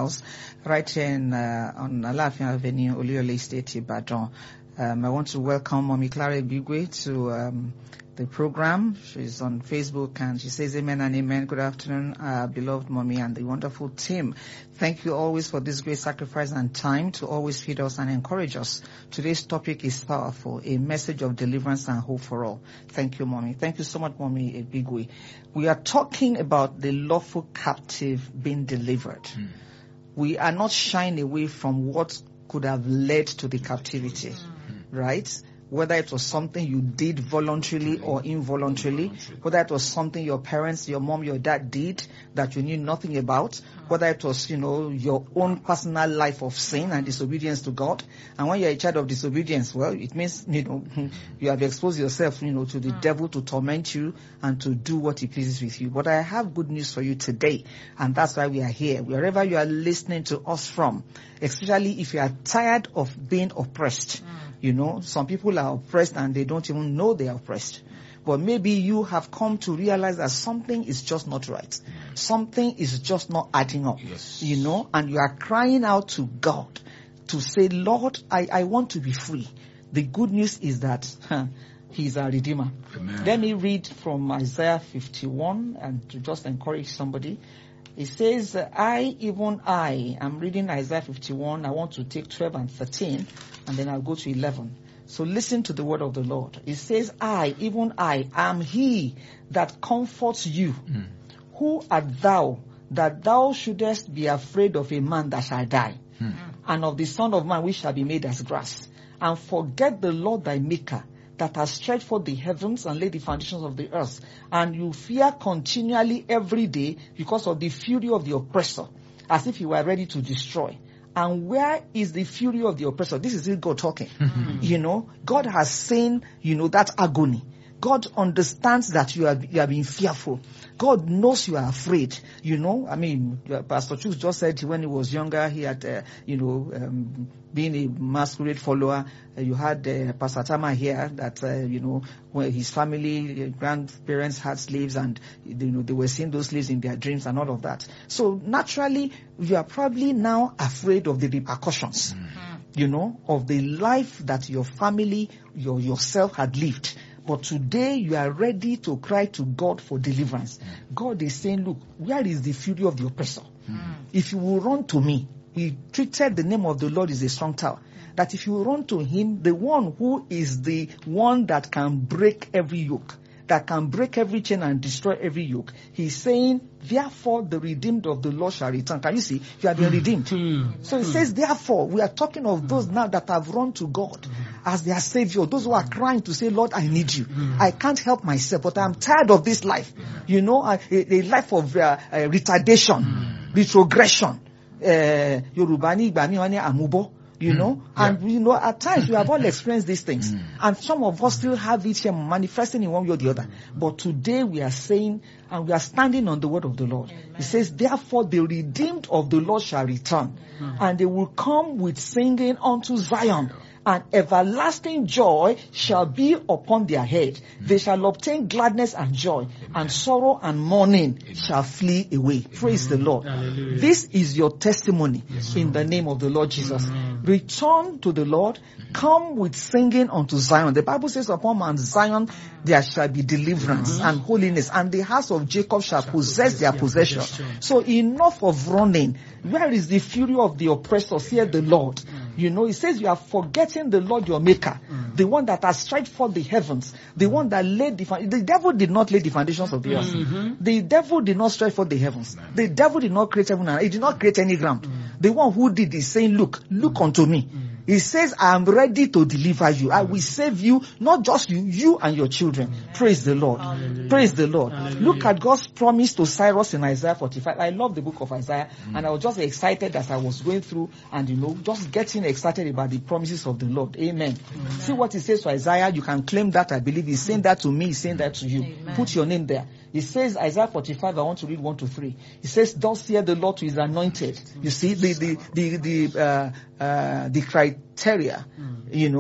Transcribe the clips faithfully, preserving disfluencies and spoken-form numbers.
house right here in, uh, on Alafin Avenue, Oluyole Estate, Ibadan. Um, I want to welcome Mommy Clara Bigwe to um, the program. She's on Facebook and she says amen and amen. Good afternoon, uh, beloved Mommy and the wonderful team. Thank you always for this great sacrifice and time to always feed us and encourage us. Today's topic is powerful, a message of deliverance and hope for all. Thank you, Mommy. Thank you so much, Mommy Bigwe. We are talking about the lawful captive being delivered. Mm. We are not shying away from what could have led to the captivity. Mm. Right? Whether it was something you did voluntarily or involuntarily, whether it was something your parents, your mom, your dad did that you knew nothing about, whether it was, you know, your own personal life of sin and disobedience to God. And when you're a child of disobedience, well, it means, you know, you have exposed yourself, you know, to the devil to torment you and to do what he pleases with you. But I have good news for you today, and that's why we are here. Wherever you are listening to us from, especially if you are tired of being oppressed. You know, some people are oppressed and they don't even know they are oppressed. But maybe you have come to realize that something is just not right. Something is just not adding up. Yes. You know, and you are crying out to God to say, Lord, I, I want to be free. The good news is that huh, He's our Redeemer. Amen. Let me read from Isaiah fifty-one and to just encourage somebody. It says, I, even I, I'm reading Isaiah fifty-one. I want to take twelve and thirteen, and then I'll go to eleven. So listen to the word of the Lord. It says, I, even I, am he that comforts you. Mm. Who art thou, that thou shouldest be afraid of a man that shall die, mm. and of the son of man which shall be made as grass, and forget the Lord thy maker, that has stretched forth the heavens and laid the foundations of the earth, and you fear continually every day because of the fury of the oppressor, as if he were ready to destroy. And where is the fury of the oppressor? This is God talking. Mm-hmm. You know, God has seen, you know, that agony. God understands that you are, you are being fearful. God knows you are afraid. You know, I mean, Pastor Chus just said when he was younger, he had, uh, you know, um, being a masquerade follower. Uh, you had uh, Pastor Tama here that, uh, you know, when his family, uh, grandparents had slaves and, you know, they were seeing those slaves in their dreams and all of that. So naturally, you are probably now afraid of the repercussions, mm-hmm. you know, of the life that your family, your yourself had lived. But today you are ready to cry to God for deliverance. Mm. God is saying, look, where is the fury of the oppressor? Mm. If you will run to me, he treated the name of the Lord as a strong tower. Mm. That if you will run to him, the one who is the one that can break every yoke, that can break every chain and destroy every yoke. He's saying, therefore the redeemed of the Lord shall return. Can you see? You have been redeemed. Mm. So it mm. says, therefore, we are talking of mm. those now that have run to God mm. as their Savior. Those who are crying to say, Lord, I need you. Mm. I can't help myself, but I'm tired of this life. Mm. You know, a, a life of uh, uh, retardation, mm. retrogression. Uh, Yorubani, Gbani, Amubo. You know, mm, yeah. and you know, at times we have all experienced these things, mm. and some of us still have it here manifesting in one way or the other. But today we are saying, and we are standing on the word of the Lord. Amen. It says, therefore the redeemed of the Lord shall return, mm. and they will come with singing unto Zion. And everlasting joy shall be upon their head. Mm. They shall obtain gladness and joy, Amen. And sorrow and mourning Amen. Shall flee away. Amen. Praise the Lord. Hallelujah. This is your testimony yes, in the name of the Lord Jesus. Amen. Return to the Lord. Come with singing unto Zion. The Bible says, upon Mount Zion there shall be deliverance mm-hmm. and holiness, and the house of Jacob shall possess their possession. So enough of running. Where is the fury of the oppressor? Fear the Lord. You know, it says you are forgetting the Lord your maker, mm. the one that has stretched forth the heavens, the mm. one that laid the foundation. The devil did not lay the foundations of the earth. Mm-hmm. The devil did not stretch forth the heavens. Mm. The devil did not create heaven and he did not create any ground. Mm. The one who did is saying, look, look mm. unto me. Mm. He says, I am ready to deliver you. Mm. I will save you, not just you, you and your children. Mm. Praise the Lord. Hallelujah. Praise the Lord. Hallelujah. Look at God's promise to Cyrus in Isaiah forty-five. I love the book of Isaiah, mm. and I was just excited as I was going through and, you know, just getting excited about the promises of the Lord. Amen. Amen. See what he says to Isaiah. You can claim that. I believe he's saying that to me. He's saying that to you. Amen. Put your name there. He says, Isaiah forty-five, I want to read one to three. He says, thus saith the Lord to his anointed. You see, the, the, the, the, uh, uh, the criteria, mm. you know,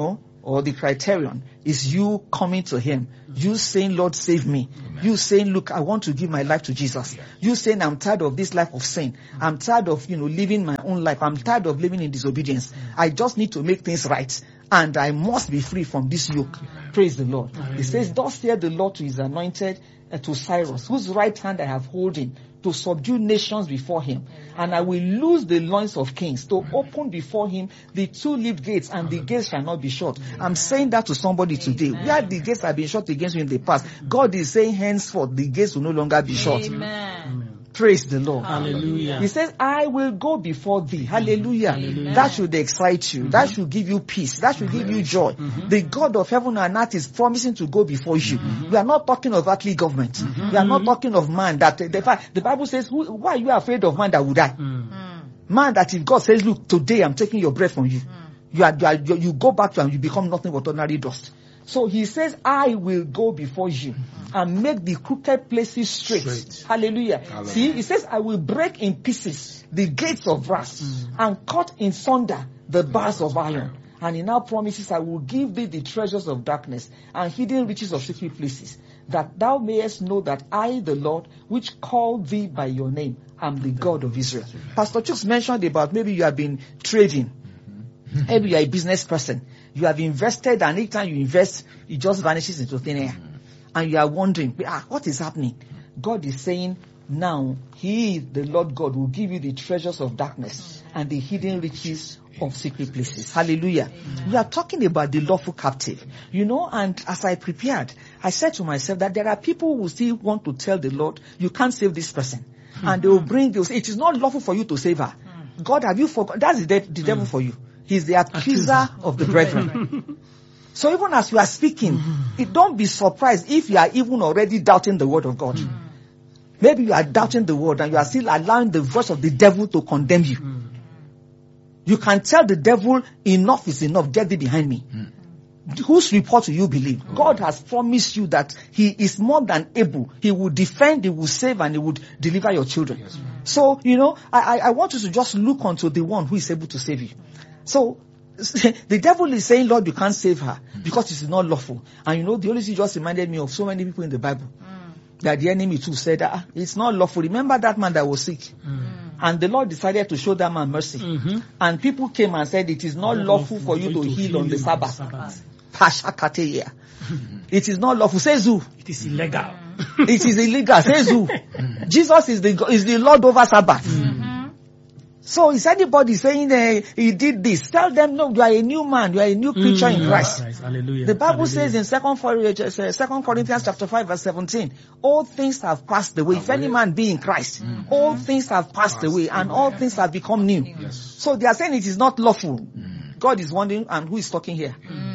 or the criterion is you coming to him. You saying, Lord, save me. Amen. You saying, look, I want to give my life to Jesus. Yeah. You saying, I'm tired of this life of sin. Mm-hmm. I'm tired of, you know, living my own life. I'm tired of living in disobedience. Mm-hmm. I just need to make things right. And I must be free from this yoke. Mm-hmm. Praise the Lord. Mm-hmm. He says, thus saith the Lord to his anointed, uh, to Cyrus, whose right hand I have holding, to subdue nations before him. And I will loose the loins of kings, to open before him the two-leaved gates, and the gates shall not be shut. I'm saying that to somebody today. Where the gates have been shut against you in the past, God is saying henceforth the gates will no longer be shut. Amen. Praise the Lord. Hallelujah. He says, I will go before thee. Hallelujah. Hallelujah. That should excite you. Mm-hmm. That should give you peace. That should give you joy. Mm-hmm. The God of heaven and earth is promising to go before you. Mm-hmm. We are not talking of earthly government. Mm-hmm. We are not talking of man that, the, the Bible says, who, why are you afraid of man that will die? Mm-hmm. Man that if God says, look, today I'm taking your breath from you. Mm-hmm. You, are, you, are, you go back to and you become nothing but ordinary dust. So he says, I will go before you and make the crooked places straight. straight. Hallelujah. Hallelujah. See, he says, I will break in pieces the gates of brass mm. and cut in sunder the bars of iron. And he now promises, I will give thee the treasures of darkness and hidden riches of secret places, that thou mayest know that I, the Lord, which called thee by your name, am the God of Israel. Pastor Chooks mentioned about maybe you have been trading. Maybe you are a business person. You have invested, and each time you invest, it just vanishes into thin air. And you are wondering, ah, what is happening? God is saying, now, He, the Lord God, will give you the treasures of darkness and the hidden riches of secret places. Hallelujah. Amen. We are talking about the lawful captive. You know, and as I prepared, I said to myself that there are people who still want to tell the Lord, you can't save this person. Mm-hmm. And they will bring, they will say, it is not lawful for you to save her. Mm-hmm. God, have you forgotten? That's the, de- the mm-hmm. devil for you. He's the accuser of the brethren. So even as you are speaking, mm-hmm. it don't be surprised if you are even already doubting the word of God. Mm-hmm. Maybe you are doubting the word and you are still allowing the voice of the devil to condemn you. Mm-hmm. You can tell the devil, enough is enough, get thee behind me. Mm-hmm. Whose report do you believe? Mm-hmm. God has promised you that He is more than able. He will defend, He will save, and He would deliver your children. Yes, so, you know, I, I want you to just look unto the one who is able to save you. So, the devil is saying, Lord, you can't save her because it is not lawful. And you know, the Holy Spirit just reminded me of so many people in the Bible mm. that the enemy too said, ah, it's not lawful. Remember that man that was sick? Mm. And the Lord decided to show that man mercy. Mm-hmm. And people came and said, it is not lawful for you to heal on the Sabbath. Sabbath. It is not lawful. Says who? It is illegal. It is illegal. Says who? Jesus is the, is the Lord over Sabbath. Mm. So is anybody saying uh, he did this? Tell them, no, you are a new man. You are a new creature mm, in Christ. Christ. Hallelujah. The Bible Hallelujah. says in Second Corinthians chapter five verse seventeen, all things have passed away. If any man be in Christ, mm-hmm. all things have passed, passed away and all things have become new. Yes. So they are saying it is not lawful. Mm. God is wondering, and who is talking here?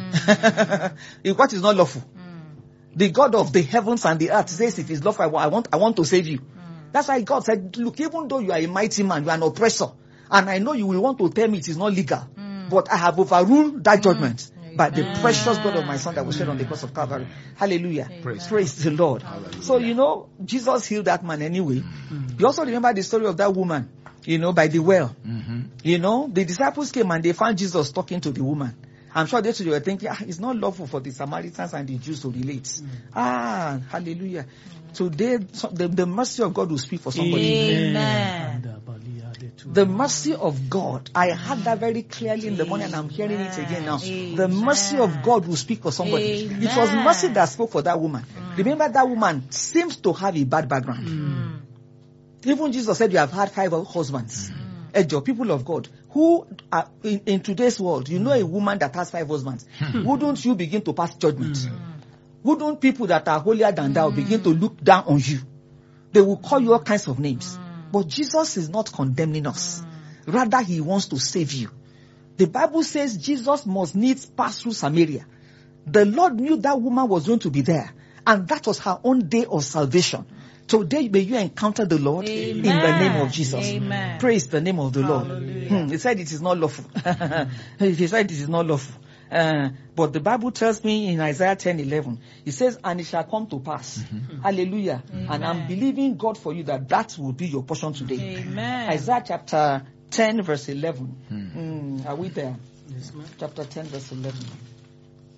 Mm. What is not lawful? Mm. The God of the heavens and the earth says it is lawful. I want, I want to save you. Mm. That's why God said, look, even though you are a mighty man, you are an oppressor. And I know you will want to tell me it is not legal. Mm. But I have overruled that judgment mm. by the precious blood of my son that was shed on the cross of Calvary. Hallelujah. Praise, Praise the Lord. Hallelujah. So, you know, Jesus healed that man anyway. Mm. You also remember the story of that woman, you know, by the well. Mm-hmm. You know, the disciples came and they found Jesus talking to the woman. I'm sure they too were thinking, ah, it's not lawful for the Samaritans and the Jews to relate. Mm. Ah, hallelujah. Mm. Today, the, the mercy of God will speak for somebody. Amen. The mercy of God. I heard that very clearly in the morning and I'm hearing it again now. Amen. The mercy of God will speak for somebody. Amen. It was mercy that spoke for that woman. Mm. Remember, that woman seems to have a bad background. Mm. Even Jesus said, you have had five husbands. Mm. Ejo, people of God, who are in, in today's world, you know a woman that has five husbands. Mm. Wouldn't you begin to pass judgment? Mm. Wouldn't people that are holier than thou mm. begin to look down on you? They will call you all kinds of names. Mm. But Jesus is not condemning us. Mm. Rather, He wants to save you. The Bible says Jesus must needs pass through Samaria. The Lord knew that woman was going to be there. And that was her own day of salvation. Today, may you encounter the Lord Amen. In the name of Jesus. Amen. Praise the name of the Hallelujah. Lord. Hmm. He said it is not lawful. He said it is not lawful. Uh, but the Bible tells me in Isaiah ten eleven, it says, and it shall come to pass. Mm-hmm. Hallelujah. Amen. And I'm believing God for you that that will be your portion today. Amen. Isaiah chapter ten verse eleven. Mm. Mm, are we there? Yes, ma'am. Chapter ten verse eleven.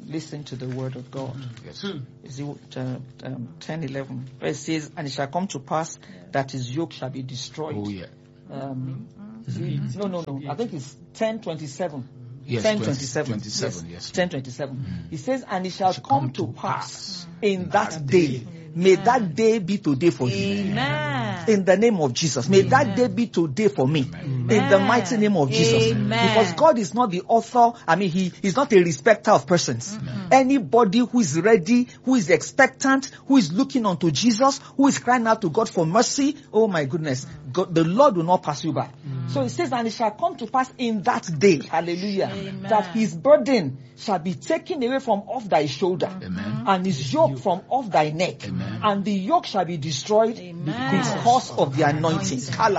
Listen to the word of God. Yes. Is it uh, um, ten, eleven? Where it says, and it shall come to pass that his yoke shall be destroyed. Oh, yeah. Um, mm-hmm. No, no, no. I think it's ten twenty-seven. Yes, ten twenty, twenty-seven. twenty-seven, yes. ten twenty-seven. Mm. He says, and it shall, shall come, to pass in that day. May that day be today for you. Amen. In the name of Jesus. May Amen. that day be today for me. Amen. In the mighty name of Jesus. Amen. Because God is not the author. I mean, He is not a respecter of persons. Amen. Anybody who is ready, who is expectant, who is looking unto Jesus, who is crying out to God for mercy, oh my goodness, God, the Lord will not pass you by. Mm. So it says, and it shall come to pass in that day, hallelujah, Amen. that his burden shall be taken away from off thy shoulder, Amen. and his yoke from off thy neck, Amen. and the yoke shall be destroyed Amen. because of the anointing.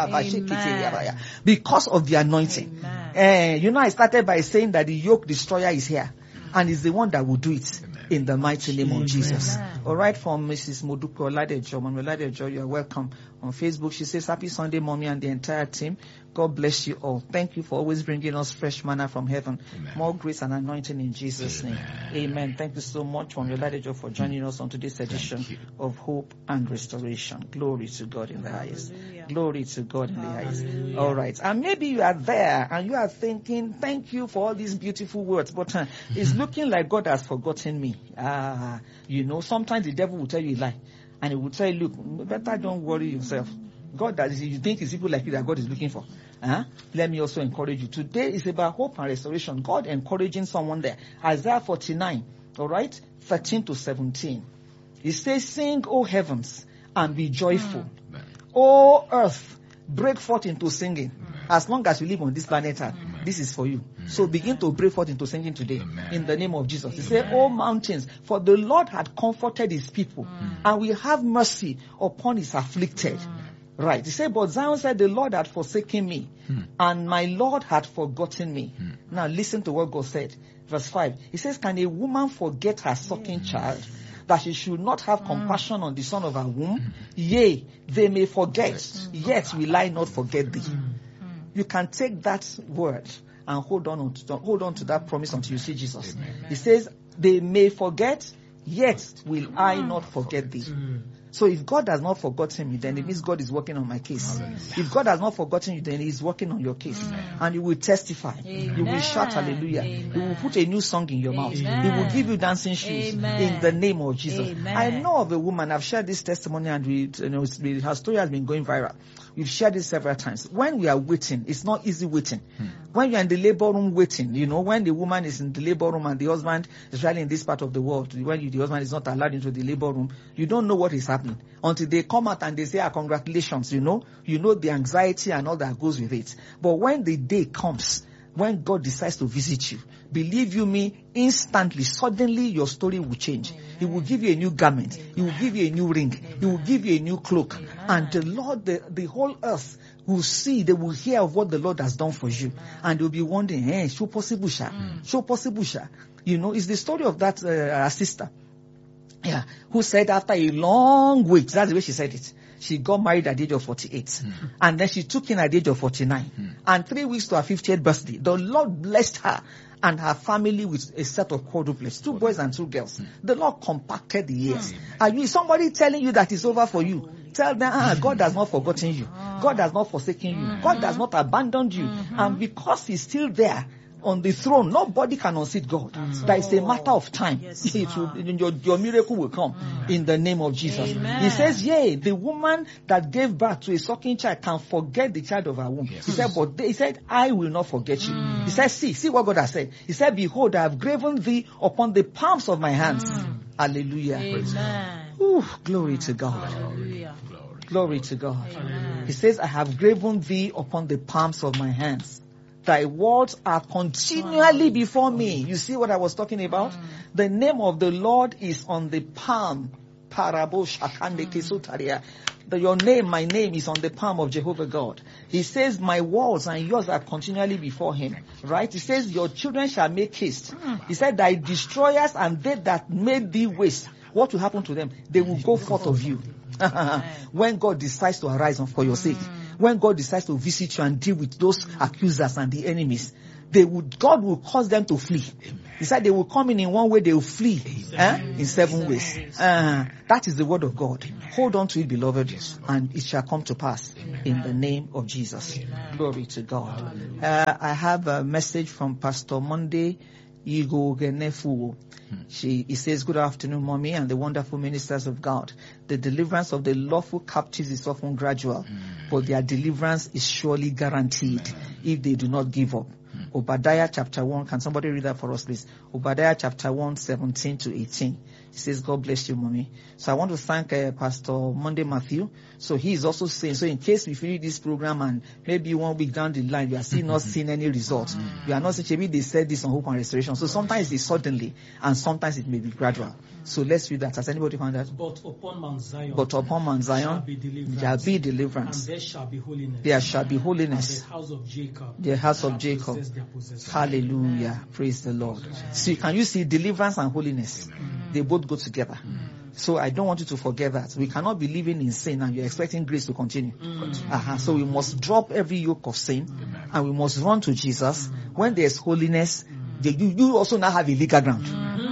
Amen. Because of the anointing. Amen. Uh, you know, I started by saying that the yoke destroyer is here, and is the one that will do it. Amen. In the mighty name of Amen. Jesus. Amen. All right, from Missus Modupe Oladejo. Mama Oladejo, you are welcome on Facebook. She says, happy Sunday, Mommy and the entire team. God bless you all. Thank you for always bringing us fresh manna from heaven. Amen. More grace and anointing in Jesus' Amen. name. Amen. Thank you so much, Mama Oladejo, for joining us on today's edition of Hope and Restoration. Glory to God in the highest. Hallelujah. Glory to God in the highest. Hallelujah. All right. And maybe you are there and you are thinking, thank you for all these beautiful words, but uh, it's looking like God has forgotten me. Ah, you know, sometimes the devil will tell you a lie, and he will tell you, look, better don't worry yourself. God, that is, you think it's people like you that God is looking for. Huh? Let me also encourage you. Today is about hope and restoration. God encouraging someone there. Isaiah forty-nine, all right, thirteen to seventeen. He says, sing, O heavens, and be joyful. Amen. O earth, break forth into singing. As long as you live on this planet Earth, this is for you. So begin to break forth into singing today. Amen. In the name of Jesus. He said, O mountains, for the Lord had comforted his people, and will have mercy upon his afflicted. Right. He said, but Zion said, the Lord had forsaken me, and my Lord had forgotten me. Now listen to what God said. Verse five. He says, can a woman forget her sucking child, that she should not have compassion on the son of her womb? Yea, they may forget, yet will I not forget thee. You can take that word and hold on to, hold on to that promise until you see Jesus. Amen. He says, they may forget, yet will I not forget thee. So if God has not forgotten me, then it means God is working on my case. Hallelujah. If God has not forgotten you, then He's working on your case. Amen. And you will testify. Amen. You will shout hallelujah. Amen. He will put a new song in your mouth. Amen. He will give you dancing shoes. Amen. In the name of Jesus. Amen. I know of a woman, I've shared this testimony, and we, you know, it's, her story has been going viral. We've shared this several times. When we are waiting, it's not easy waiting. Hmm. When you're in the labor room waiting, you know, when the woman is in the labor room and the husband is really in this part of the world, when you, the husband is not allowed into the labor room, you don't know what is happening until they come out and they say, ah, congratulations, you know, you know the anxiety and all that goes with it. But when the day comes, when God decides to visit you, believe you me, instantly, suddenly your story will change. Amen. He will give you a new garment. Amen. He will give you a new ring. Amen. He will give you a new cloak. Amen. And the Lord, the, the whole earth will see, they will hear of what the Lord has done for you. Amen. And they'll be wondering, hey, show possible, sha? Mm. Show possible, sha? You know, it's the story of that uh, sister. Yeah, who said after a long wait, that's the way she said it. She got married at the age of forty-eight. Mm. And then she took in at the age of forty-nine. Mm. And three weeks to her fiftieth birthday, the Lord blessed her and her family with a set of quadruplets, two boys and two girls. Mm. The Lord compacted the years. Mm. Are you somebody telling you that it's over for you? Tell them, ah, God has not forgotten you. God has not forsaken you. Mm-hmm. God has not abandoned you. Mm-hmm. And because He's still there on the throne, nobody can unseat God. Mm. That is a matter of time. Yes, it will, your, your miracle will come mm. in the name of Jesus. Amen. He says, yea, the woman that gave birth to a sucking child can forget the child of her womb. Yes. He said, but they, he said, I will not forget you. Mm. He said, see, see what God has said. He said, behold, I have graven thee upon the palms of my hands. Mm. Hallelujah. Amen. Ooh, glory to God. Hallelujah. Glory to God. Amen. He says, I have graven thee upon the palms of my hands. Thy words are continually before me. You see what I was talking about? Mm. The name of the Lord is on the palm. Mm. The, your name, my name is on the palm of Jehovah God. He says, my words and yours are continually before Him. Right? He says, your children shall make haste. Mm. He said, thy destroyers and they that made thee waste. What will happen to them? They will go forth of you. When God decides to arise for your sake. When God decides to visit you and deal with those accusers and the enemies. they would, God will cause them to flee. He said they will come in in one way, they will flee eh? in seven ways. Uh, that is the word of God. Hold on to it, beloved, and it shall come to pass in the name of Jesus. Glory to God. Uh, I have a message from Pastor Monday Igo Genefu. She, he says, good afternoon, mommy, and the wonderful ministers of God. The deliverance of the lawful captives is often gradual, but their deliverance is surely guaranteed if they do not give up. Obadiah chapter one. Can somebody read that for us, please? Obadiah chapter one, seventeen to eighteen. He says, God bless you, mommy. So I want to thank uh, Pastor Monday Matthew. So he is also saying, so in case we finish this program and maybe one week down the line, we are still not seeing any results. We are not saying, maybe they said this on Hope and Restoration. So sometimes it's suddenly and sometimes it may be gradual. So let's read that. Has anybody found that? But upon Mount Zion, But upon Mount shall Zion be deliverance, shall be and deliverance. there shall be holiness. There shall be And holiness. the house of Jacob, The house of shall Jacob. possess their possession. Hallelujah. Praise the Lord. See, can you see deliverance and holiness? They both go together. So I don't want you to forget that. We cannot be living in sin and you're expecting grace to continue. Uh-huh. So we must drop every yoke of sin and we must run to Jesus. When there's holiness, they, you, you also now have a legal ground.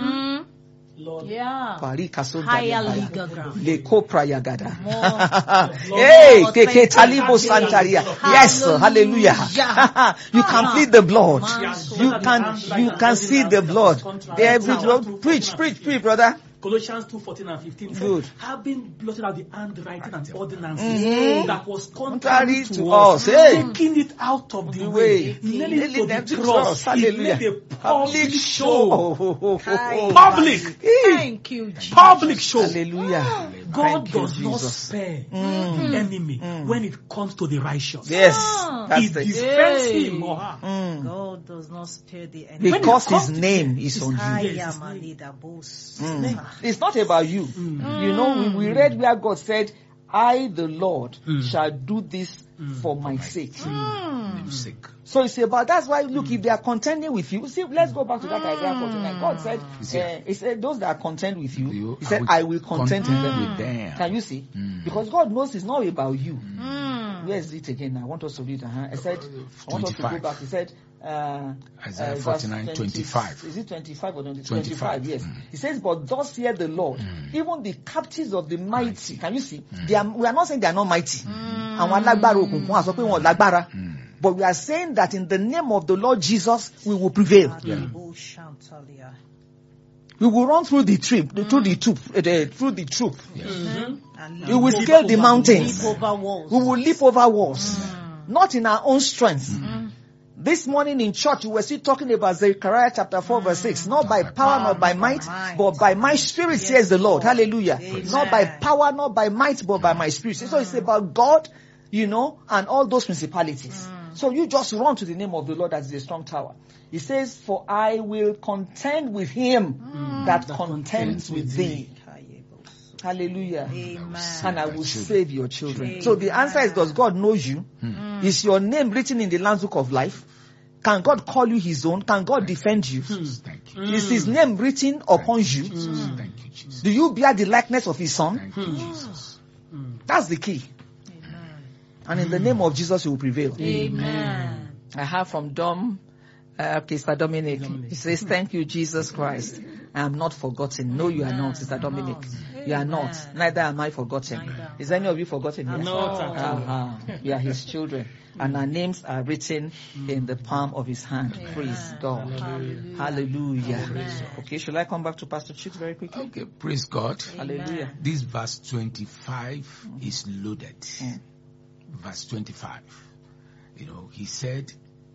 Lord, Yeah. Pari kaso Higher dalia legal paya. ground. Le kopra yagada. More. Hey, More keke faith. talibo santaria. Yes, hallelujah. You can plead the blood. You can, you can see the blood. Every blood. Preach, preach, preach, brother. Colossians two, fourteen and fifteen says, Good. having blotted out the handwriting and ordinances Mhm. that was contrary Contrary to, to us, us, hey. taking it out of the The way, way. nailing it Nailing to them the to cross. cross. He Hallelujah. made a public show. Oh, Hi. Public. Thank you, Jesus. Public show. Hallelujah. God Thank you, does not Jesus. spare Mm. the enemy when it comes to the righteous. Yes, Ah. that's He the defends Hey. him or her. Mm. God does not spare the enemy. Because When it his comes to name the- is his on I you. Yes, am a leader, boss. Mm. It's not about you. You know, we, we read where God said, I, the Lord, shall do this for my sake. Namesake. So it's about, that's why, look, if they are contending with you, see, let's go back to that Isaiah forty-nine. God said, uh, he said, those that are contend with you, You- he said, I I will will contend with contend them. with them. Can you see? Mm. Because God knows it's not about you. Mm. Where is it again? I want us to read. Uh-huh. I said, I want us to go twenty-five. back. He said, uh, Isaiah uh, verse forty-nine, twenty, twenty-five. Is it twenty-five or twenty, twenty-five, twenty-five? Yes. mm. He says, but thus hear the Lord, Mm. even the captives of the mighty. Mighty. Can you see? Mm. They are, we are not saying they are not mighty. Àwọn alágbára òkùnkùn á sọ pé wọn ò lágbára. Mm. But we are saying that in the name of the Lord Jesus, we will prevail. Adibo Shantalia. We will run through the troop, through the troop, uh, the, through the troop. Yes. And We will leap scale over- the mountains. Leap over walls. We will leap over walls. Not in our own strength. This morning in church, we were still talking about Zechariah chapter four verse six. Not by power, not by might, but by my spirit, says the Lord. Hallelujah. Amen. Not by power, not by might, but by my spirit. So it's about God, you know, and all those principalities. So you just run to the name of the Lord as a strong tower. He says, for I will contend with him that contends with thee. Hallelujah. Amen. And I will save your children. So the answer is, does God know you? Is your name written in the Lamb's Book of Life? Can God call you his own? Can God defend you? Thank you. Is his name written upon you? Jesus. Thank you, Jesus. Do you bear the likeness of his son? Thank you, Jesus. That's the key. And in the name of Jesus, you will prevail. Amen. I have from Dom, uh, okay, Sister Dominic. He says, thank you, Jesus Christ. I am not forgotten. No, you are not, Sister Dominic. You are not. Neither am I forgotten. Neither. Is any of you forgotten? I'm Yes. not at all. Uh-huh. We are his children. And our names are written in the palm of his hand. Praise God. Hallelujah. Hallelujah. Amen. Okay, shall I come back to Pastor Chicks very quickly? Okay, praise God. Hallelujah. This verse twenty-five is loaded. Mm. Verse twenty-five. You know, he said,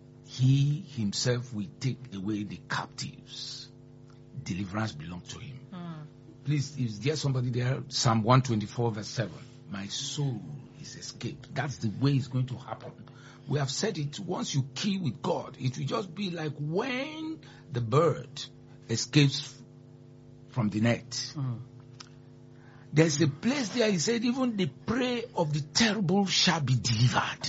he himself will take away the captives. Deliverance belongs to him. Please, is there somebody there? Psalm one twenty-four verse seven. My soul is escaped. That's the way it's going to happen. We have said it, once you key with God, it will just be like when the bird escapes from the net. There's a place there, he said, even the prey of the terrible shall be delivered.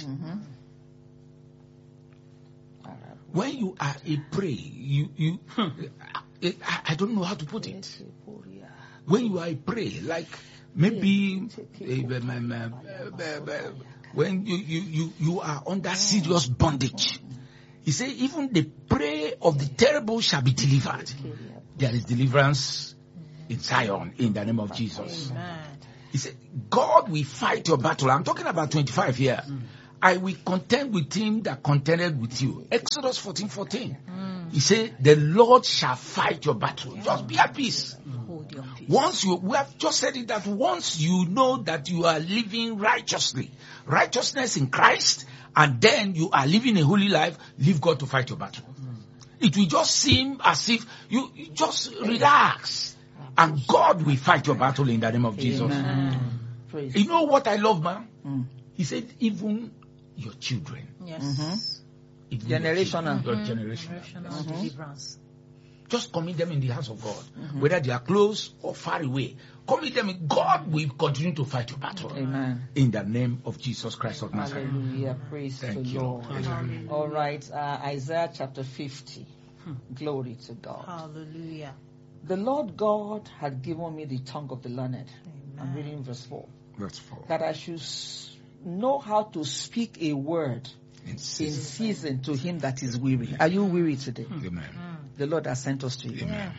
When you are a prey, you, you, I, I don't know how to put it. When you are a prey, like maybe uh, um, uh, uh, uh, when you, you, you, you are under serious bondage, He said, even the prey of the terrible shall be delivered. There is deliverance in Zion in the name of Jesus. Amen. He said, God will fight your battle. I'm talking about twenty-five here. Mm. I will contend with him that contended with you. Exodus fourteen fourteen. Mm. He said, the Lord shall fight your battle. Yeah. Just be at peace. Mm. Hold your peace. Once you, we have just said it, that once you know that you are living righteously, righteousness in Christ, and then you are living a holy life, leave God to fight your battle. Mm. It will just seem as if you, you just relax. And God will fight your battle in the name of Jesus. Praise you know what I love, man? Mm. He said, even your children. Yes. Mm-hmm. Even Generational. Your, children, your Mm-hmm. generational. Generational Mm-hmm. deliverance. Just commit them in the hands of God. Mm-hmm. Whether they are close or far away. Commit them in God will continue to fight your battle. Amen. In the name of Jesus Christ of Nazareth. Hallelujah. Praise Thank the you, Lord. Lord. Hallelujah. All right. Uh, Isaiah chapter fifty. Hmm. Glory to God. Hallelujah. The Lord God had given me the tongue of the learned. I'm Amen. reading verse four. Verse four. That I should s- know how to speak a word In in season. season to him that is weary. Are you weary today? Amen. Mm. The Lord has sent us to you. Amen.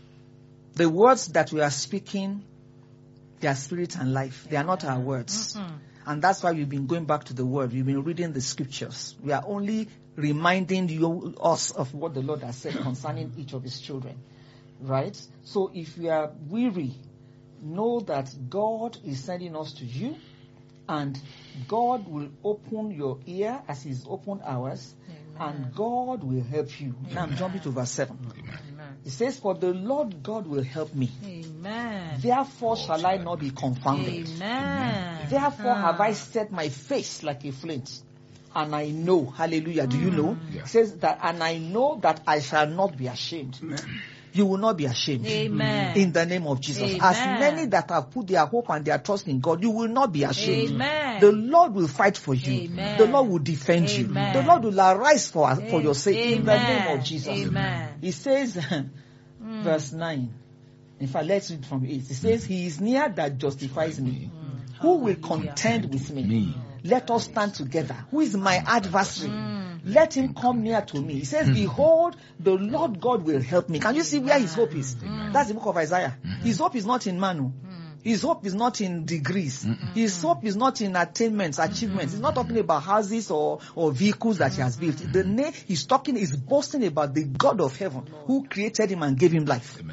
The words that we are speaking, they are spirit and life. They are not our words. Mm-mm. And that's why we've been going back to the word. We've been reading the scriptures. We are only reminding you, us of what the Lord has said concerning each of his children. Right? So if you are weary, know that God is sending us to you, and God will open your ear as he's opened ours, Amen. and God will help you. Now I'm jumping to verse seven. Amen. Amen. It says, for the Lord God will help me. Amen. Therefore shall I not be confounded. Amen. Therefore Ah. have I set my face like a flint. And I know, hallelujah, do you know? Yeah. It says that, and I know that I shall not be ashamed. Amen. You will not be ashamed. Amen. In the name of Jesus. Amen. As many that have put their hope and their trust in God, you will not be ashamed. Amen. The Lord will fight for you. Amen. The Lord will defend you. Amen. The Lord will arise for, for your sake. In the Amen. name of Jesus. Amen. He says, Mm. verse nine. In fact, let's read from eight. It says, he is near that justifies me. Mm. Who will Hallelujah. contend with me? Me. Let us stand together. Who is my adversary? Mm. Let him come near to me. He says, behold, the Lord God will help me. Can you see where his hope is? Amen. That's the book of Isaiah. Mhm. His hope is not in man. oh. His hope is not in degrees. Mhm. His hope is not in attainments, achievements. He's not talking about houses or, or vehicles that he has built. The name he's talking is boasting about the God of heaven who created him and gave him life. Amen.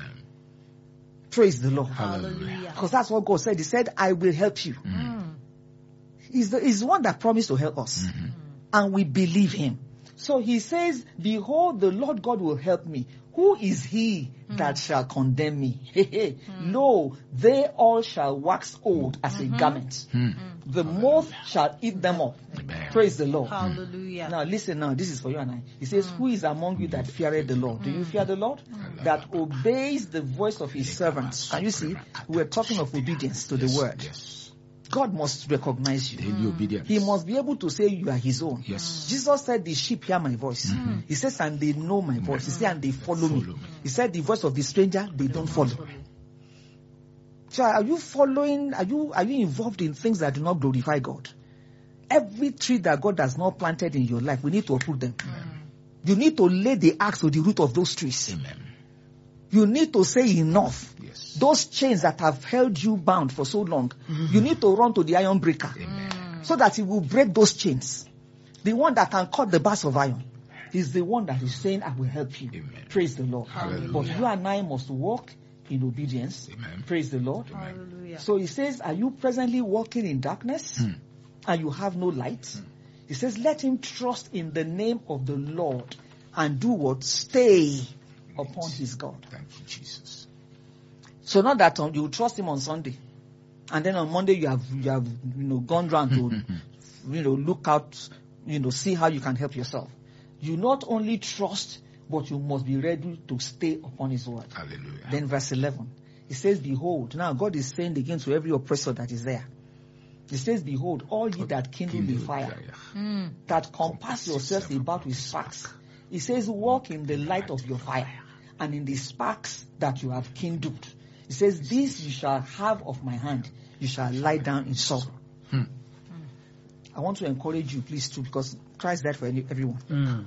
Praise the Lord. Hallelujah. Because that's what God said. He said, I will help you. Mm. He's the, he's the one that promised to help us. Mhm. And we believe him. So he says, behold, the Lord God will help me. Who is he that shall condemn me? Lo, they all shall wax old as a garment. Hmm. The moth shall eat them up. Amen. Praise the Lord. Hallelujah. Now listen now, this is for you and I. He says, who is among you that feareth the Lord? Do you fear the Lord? That obeys the voice of his servants. Can you see? We're talking of obedience to the Yes, word. Yes. God must recognize you. Daily obedience. He must be able to say you are his own. Yes. Jesus said, the sheep hear my voice. He says, and they know my voice. He said, and they follow me. Follow me. He said, the voice of the stranger, they don't follow. So are you following, are you, are you involved in things that do not glorify God? Every tree that God has not planted in your life, we need to uproot them. You need to lay the axe to the root of those trees. Amen. You need to say enough. Yes. Those chains that have held you bound for so long, you need to run to the iron breaker. Amen. So that he will break those chains. The one that can cut the bars of iron is the one that is saying, I will help you. Amen. Praise the Lord. Hallelujah. But you and I must walk in obedience. Amen. Praise the Lord. Hallelujah. So he says, are you presently walking in darkness Hmm. and you have no light? He says, let him trust in the name of the Lord and do what? Stay upon his God. Thank you, Jesus. So not that um, you trust him on Sunday, and then on Monday you have you have you know gone round to you know look out, you know see how you can help yourself. You not only trust, but you must be ready to stay upon his word. Hallelujah. Then verse eleven, it says, "Behold, now God is saying again to every oppressor that is there. He says, Behold, all ye that kindle the fire, Mm. that compass yourselves about with sparks. He says, walk in the light of your fire, and in the sparks that you have kindled. He says, this you shall have of my hand. You shall lie down in sorrow." Hmm. I want to encourage you, please, too, because Christ died for any, everyone. Mm.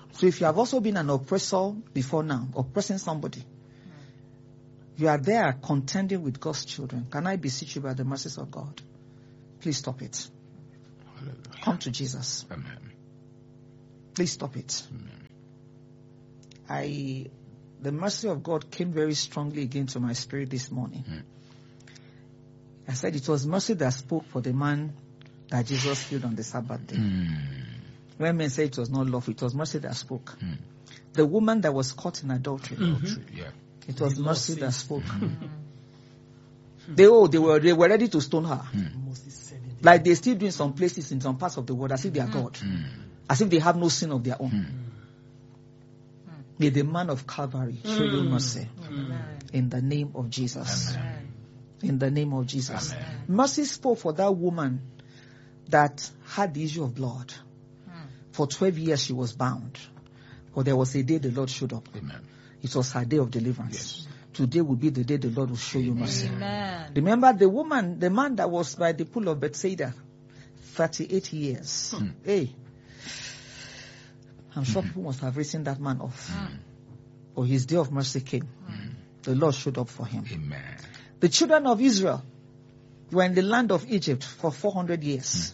So if you have also been an oppressor before now, oppressing somebody, you are there contending with God's children, can I beseech you by the mercies of God? Please stop it. Hallelujah. Come to Jesus. Amen. Please stop it. Amen. I, the mercy of God came very strongly again to my spirit this morning. Mm. I said it was mercy that spoke for the man that Jesus healed on the Sabbath day. Mm. When men say it was not love, it was mercy that spoke. Mm. The woman that was caught in adultery, Adultery, yeah. it was The Lord mercy that says- spoke. They oh, they were they were ready to stone her. Moses said it. Like they still doing some places in some parts of the world as if they are God. Mm. As if they have no sin of their own. Mm. May the man of Calvary show you mercy. Amen. In the name of Jesus. Amen. In the name of Jesus. Amen. Mercy spoke for that woman that had the issue of blood. For twelve years she was bound. But there was a day the Lord showed up. Amen. It was her day of deliverance. Yes. Today will be the day the Lord will show you mercy. Amen. Remember the woman, the man that was by the pool of Bethsaida, thirty-eight years. Hmm. Hey, I'm sure people must have written that man off. But his day of mercy came. The Lord showed up for him. Amen. The children of Israel were in the land of Egypt for four hundred years.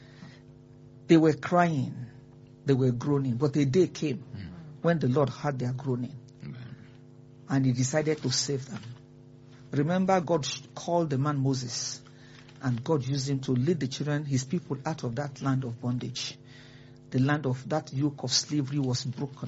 They were crying. They were groaning. But a day came when the Lord heard their groaning. Amen. And he decided to save them. Remember, God called the man Moses. And God used him to lead the children, his people, out of that land of bondage. The land of that yoke of slavery was broken.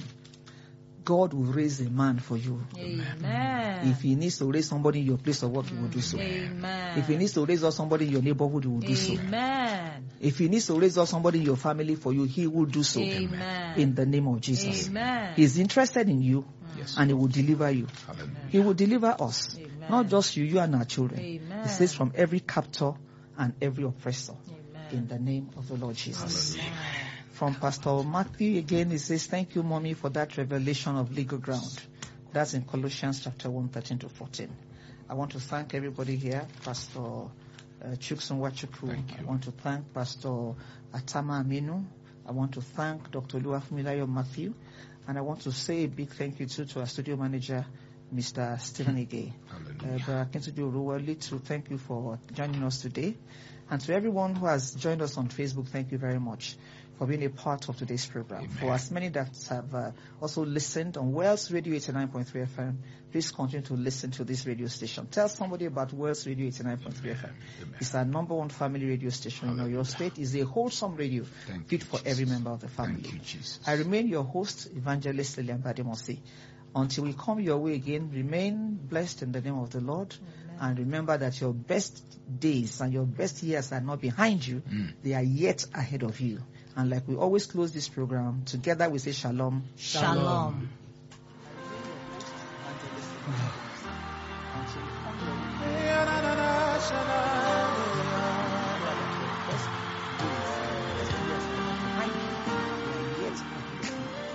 God will raise a man for you. Amen. If he needs to raise somebody in your place of work, he will do so. Amen. If he needs to raise up somebody in your neighborhood, he will do so. Amen. If he needs to raise up somebody in your family for you, he will do so. Amen. In the name of Jesus. Amen. He's interested in you, Yes. and he will deliver you. Hallelujah. He will deliver us. Amen. Not just you, you and our children. Amen. He says from every captor and every oppressor. Amen. In the name of the Lord Jesus. Hallelujah. From Pastor Matthew again, he says, thank you, Mommy, for that revelation of legal ground. That's in Colossians chapter one, thirteen to fourteen. I want to thank everybody here, Pastor uh, Chuksun Wachukwu. Thank you. I want to thank Pastor Atama Aminu. I want to thank Doctor Luafumilayo Matthew. And I want to say a big thank you too to our studio manager, Mister Stephen Ige. Hallelujah. Uh, Brother Akintuju Oruwole, to thank you for joining us today. And to everyone who has joined us on Facebook, thank you very much for being a part of today's program. Amen. For as many that have uh, also listened on Wells Radio eighty-nine point three F M, please continue to listen to this radio station. Tell somebody about Wells Radio eighty-nine point three F M. Amen. It's our number one family radio station in Hallelujah. Oyo State. It's a wholesome radio Thank fit you, for Jesus. every member of the family. Thank you, Jesus. I remain your host, Evangelist Lilian Bademosi. Until we come your way again, remain blessed in the name of the Lord. And remember that your best days and your best years are not behind you. Mm. They are yet ahead of you. And like we always close this program, together we say shalom. Shalom.